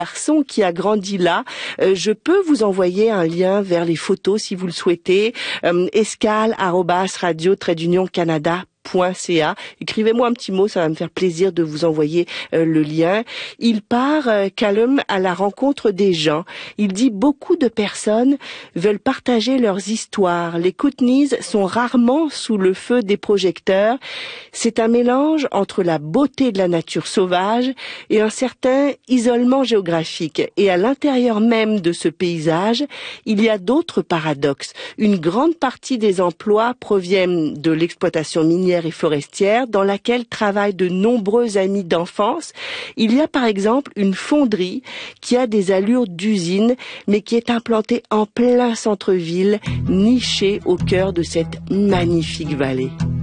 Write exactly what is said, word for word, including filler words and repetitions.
Garçon qui a grandi là. Euh, je peux vous envoyer un lien vers les photos si vous le souhaitez. Euh, escale arobase radio trait d'union canada point c a. Écrivez-moi un petit mot, ça va me faire plaisir de vous envoyer euh, le lien. Il part, euh, Callum, à la rencontre des gens. Il dit beaucoup de personnes veulent partager leurs histoires. Les Kootenays sont rarement sous le feu des projecteurs. C'est un mélange entre la beauté de la nature sauvage et un certain isolement géographique. Et à l'intérieur même de ce paysage, il y a d'autres paradoxes. Une grande partie des emplois proviennent de l'exploitation minière et forestière dans laquelle travaillent de nombreux amis d'enfance. Il y a par exemple une fonderie qui a des allures d'usine mais qui est implantée en plein centre-ville, nichée au cœur de cette magnifique vallée.